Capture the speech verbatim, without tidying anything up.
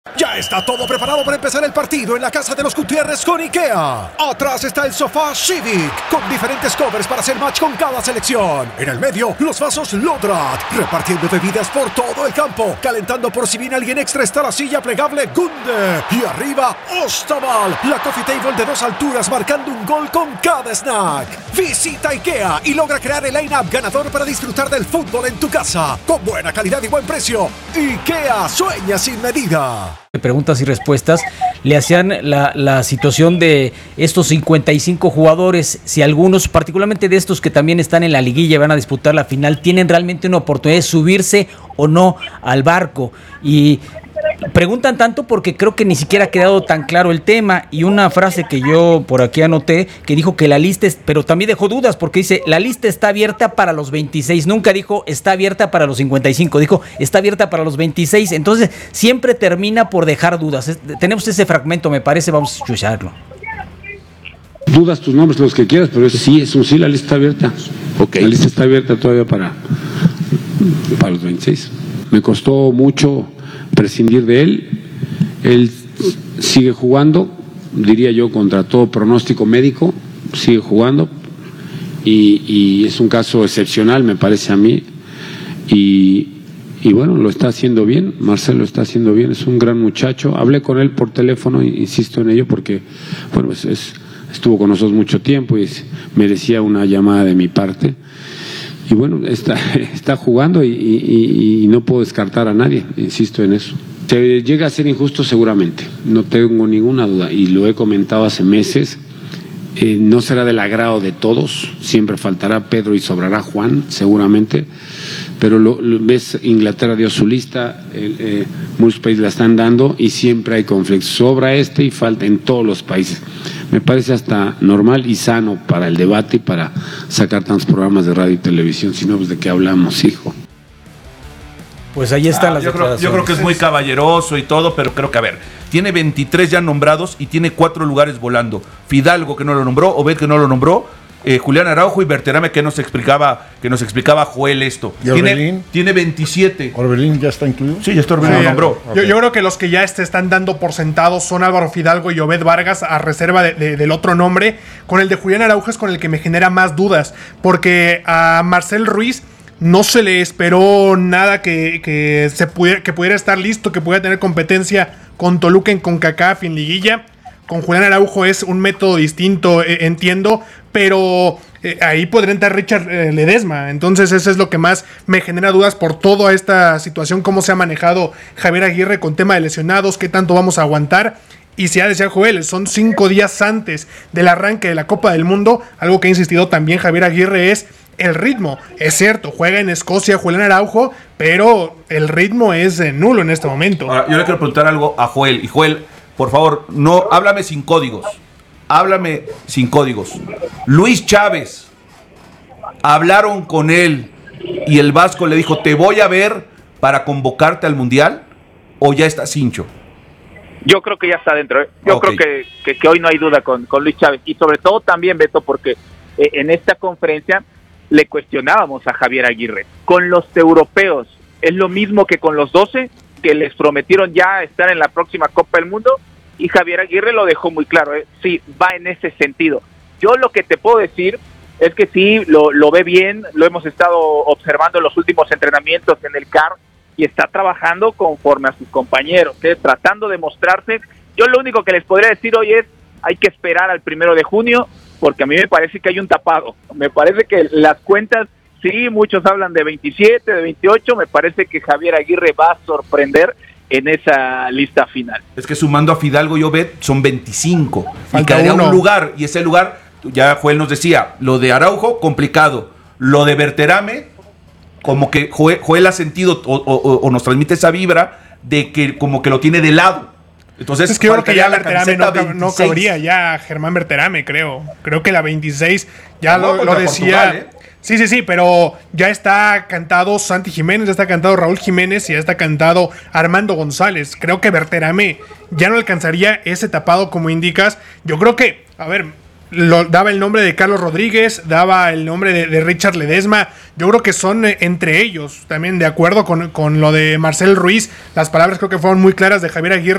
Ya está todo preparado para empezar el partido en la casa de los Gutiérrez con IKEA. Atrás está el sofá Civic, con diferentes covers para hacer match con cada selección. En el medio, los vasos Lodrat, repartiendo bebidas por todo el campo. Calentando por si viene alguien extra está la silla plegable Gunde. Y arriba, Ostaval, la coffee table de dos alturas marcando un gol con cada snack. Visita IKEA y logra crear el line-up ganador para disfrutar del fútbol en tu casa. Con buena calidad y buen precio. IKEA sueña sin medida. Preguntas y respuestas, le hacían la, la situación de estos cincuenta y cinco jugadores, si algunos, particularmente de estos que también están en la liguilla y van a disputar la final, tienen realmente una oportunidad de subirse o no al barco. Y preguntan tanto porque creo que ni siquiera ha quedado tan claro el tema. Y una frase que yo por aquí anoté, que dijo que la lista, es, pero también dejó dudas, porque dice, la lista está abierta para los veintiséis, nunca dijo está abierta para los cincuenta y cinco, dijo está abierta para los veintiséis, entonces siempre termina por dejar dudas. Es, tenemos ese fragmento, me parece, vamos a escucharlo. Dudas tus nombres, los que quieras, pero sí, es un sí, la lista está abierta. Okay. La lista está abierta todavía para, para los veintiséis. Me costó mucho prescindir de él. Él sigue jugando, diría yo, contra todo pronóstico médico, sigue jugando y, y es un caso excepcional, me parece a mí, y, y bueno, lo está haciendo bien. Marcelo lo está haciendo bien, es un gran muchacho. Hablé con él por teléfono, insisto en ello, porque bueno, es, es, estuvo con nosotros mucho tiempo y es, merecía una llamada de mi parte. Y bueno, está, está jugando y, y, y no puedo descartar a nadie, insisto en eso. Se llega a ser injusto seguramente, no tengo ninguna duda, y lo he comentado hace meses. Eh, no será del agrado de todos, siempre faltará Pedro y sobrará Juan, seguramente, pero lo, lo, ves, Inglaterra dio su lista, eh, eh, muchos países la están dando y siempre hay conflictos, sobra este y falta en todos los países. Me parece hasta normal y sano para el debate y para sacar tantos programas de radio y televisión, si no, pues de qué hablamos, hijo. Pues ahí están ah, las yo creo, yo creo que es muy caballeroso y todo, pero creo que, a ver, tiene veintitrés ya nombrados y tiene cuatro lugares volando. Fidalgo, que no lo nombró, Obed, que no lo nombró, eh, Julián Araujo y Berterame, que nos explicaba, que nos explicaba Joel esto. ¿Y tiene, Orbelín? Tiene veintisiete. ¿Orbelín ya está incluido? Sí, ya está Orbelín, sí, lo nombró. Yo, Okay. yo creo que los que ya se están dando por sentados son Álvaro Fidalgo y Obed Vargas, a reserva de, de, del otro nombre. Con el de Julián Araujo es con el que me genera más dudas, porque a Marcel Ruiz no se le esperó nada que, que, se pudiera, que pudiera estar listo, que pudiera tener competencia con Toluca en CONCACAF y en liguilla. Con Julián Araujo es un método distinto, eh, entiendo, pero eh, ahí podría entrar Richard eh, Ledesma. Entonces eso es lo que más me genera dudas por toda esta situación, cómo se ha manejado Javier Aguirre con tema de lesionados, qué tanto vamos a aguantar. Y si ya decía Joel, son cinco días antes del arranque de la Copa del Mundo. Algo que ha insistido también Javier Aguirre es el ritmo. Es cierto, juega en Escocia Julián Araujo, pero el ritmo es eh, nulo en este momento. Ahora, yo le quiero preguntar algo a Joel. Y Joel, por favor, no, háblame sin códigos. Háblame sin códigos. Luis Chávez, ¿hablaron con él y el Vasco le dijo, te voy a ver para convocarte al Mundial? ¿O ya está cincho? Yo creo que ya está dentro. ¿eh? Yo okay. creo que, que, que hoy no hay duda con, con Luis Chávez. Y sobre todo también, Beto, porque eh, en esta conferencia le cuestionábamos a Javier Aguirre. Con los europeos, ¿es lo mismo que con los doce? Que les prometieron ya estar en la próxima Copa del Mundo. Y Javier Aguirre lo dejó muy claro. ¿eh? Sí, va en ese sentido. Yo lo que te puedo decir es que sí, lo, lo ve bien. Lo hemos estado observando en los últimos entrenamientos en el C A R. Y está trabajando conforme a sus compañeros, ¿eh? tratando de mostrarse. Yo lo único que les podría decir hoy es, hay que esperar al primero de junio, porque a mí me parece que hay un tapado. Me parece que las cuentas, sí, muchos hablan de veintisiete, de veintiocho, me parece que Javier Aguirre va a sorprender en esa lista final. Es que sumando a Fidalgo y Obed son veinticinco. Falta y quedaría uno. un lugar, y ese lugar, ya Joel nos decía, lo de Araujo, complicado. Lo de Berterame, como que Joel, Joel ha sentido o, o, o nos transmite esa vibra de que como que lo tiene de lado. Entonces es que yo creo que ya la Berterame no, no cabría ya Germán Berterame, creo. Creo que la veintiséis ya no, lo, lo decía. Portugal, ¿eh? Sí, sí, sí, pero ya está cantado Santi Jiménez, ya está cantado Raúl Jiménez y ya está cantado Armando González. Creo que Berterame ya no alcanzaría ese tapado como indicas. Yo creo que, a ver, lo, daba el nombre de Carlos Rodríguez, daba el nombre de, de Richard Ledesma. Yo creo que son eh, entre ellos también de acuerdo con, con lo de Marcel Ruiz. Las palabras creo que fueron muy claras de Javier Aguirre